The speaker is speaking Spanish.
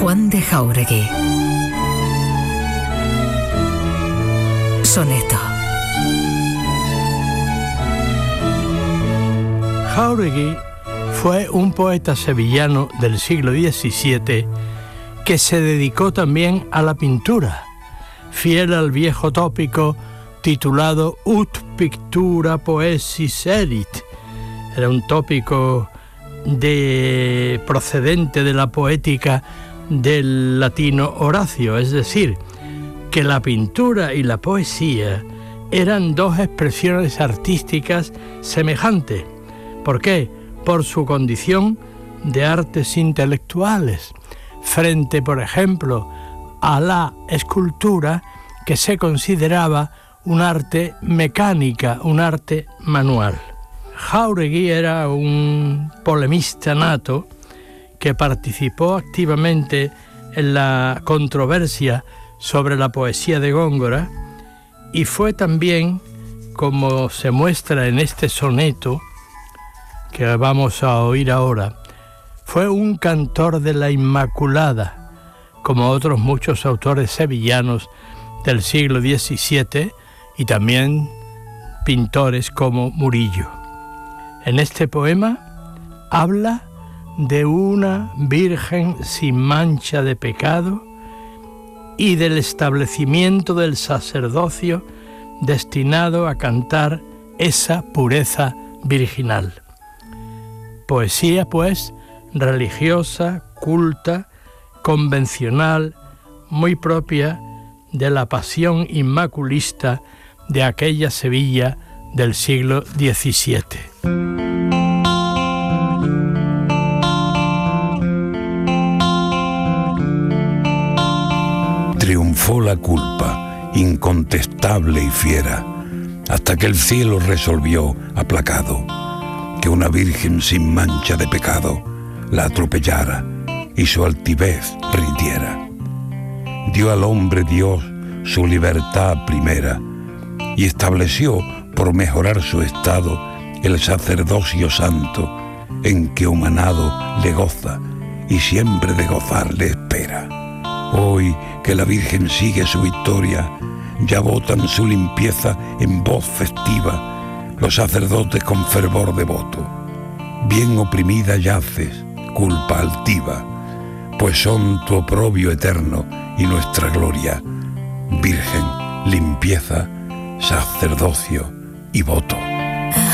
Juan de Jáuregui. Soneto. Jáuregui fue un poeta sevillano del siglo XVII que se dedicó también a la pintura, fiel al viejo tópico titulado Ut pictura poesis erit. Era un tópico procedente de la poética del latino Horacio, es decir, que la pintura y la poesía eran dos expresiones artísticas semejantes. ¿Por qué? Por su condición de artes intelectuales, frente, por ejemplo, a la escultura, que se consideraba un arte mecánica, un arte manual. Jáuregui era un polemista nato que participó activamente en la controversia sobre la poesía de Góngora y fue también, como se muestra en este soneto que vamos a oír ahora, fue un cantor de la Inmaculada, como otros muchos autores sevillanos del siglo XVII y también pintores como Murillo. En este poema habla de una virgen sin mancha de pecado y del establecimiento del sacerdocio destinado a cantar esa pureza virginal. Poesía, pues, religiosa, culta, convencional, muy propia de la pasión inmaculista de aquella Sevilla del siglo XVII. Triunfó la culpa, incontestable y fiera, hasta que el cielo resolvió, aplacado, que una virgen sin mancha de pecado la atropellara y su altivez rindiera. Dio al hombre Dios su libertad primera y estableció, por mejorar su estado, el sacerdocio santo en que humanado le goza y siempre de gozar le espera. Hoy que la Virgen sigue su victoria, ya votan su limpieza en voz festiva los sacerdotes con fervor devoto. Bien oprimida yaces, culpa altiva, pues son tu oprobio eterno y nuestra gloria, Virgen, limpieza, sacerdocio y voto.